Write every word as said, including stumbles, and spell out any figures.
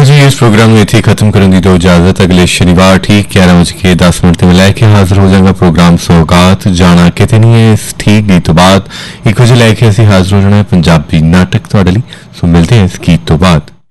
लो जी, इस प्रोग्राम में इतनी खत्म करने की दो इजाजत। अगले शनिवार ठीक ग्यारह बज के दस मिनट में लैके हाजिर हो जाएगा प्रोग्राम सौगात। जाना किते नहीं है इस ठीक गीत तो बाद एक बजे लैके असी हाजिर हो जाना है पंजाबी नाटक तुहाडे लई। सो मिलते हैं इस गीत तो बाद।